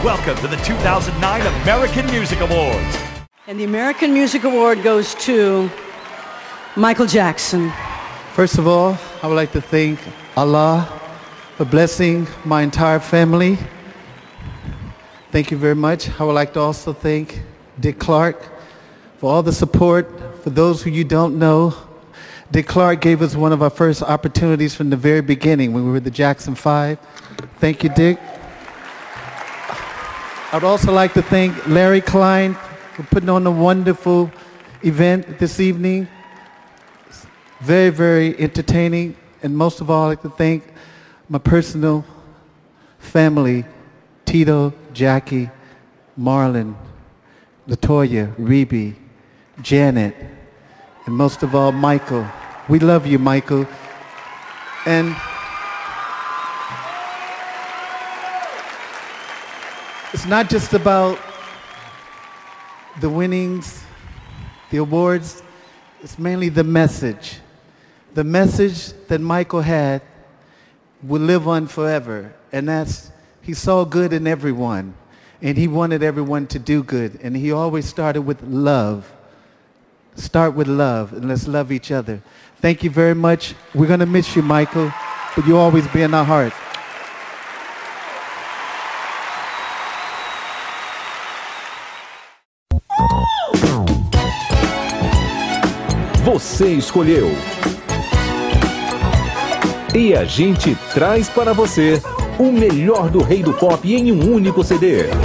Welcome to the 2009 American Music Awards. And the American Music Award goes to Michael Jackson. First of all, I would like to thank Allah for blessing my entire family. Thank you very much. I would like to also thank Dick Clark for all the support. For those who you don't know, Dick Clark gave us one of our first opportunities from the very beginning when we were the Jackson 5. Thank you, Dick. I'd also like to thank Larry Klein for putting on a wonderful event this evening. Very, very entertaining. And most of all, I'd like to thank my personal family, Tito, Jackie, Marlon, Latoya, Rebe, Janet, and most of all, Michael. We love you, Michael. And it's not just about the winnings, the awards. It's mainly the message. The message that Michael had will live on forever. And that's, he saw good in everyone. And he wanted everyone to do good. And he always started with love. Start with love, and let's love each other. Thank you very much. We're going to miss you, Michael, but you'll always be in our heart. Você escolheu. E a gente traz para você o melhor do Rei do Pop em um único CD.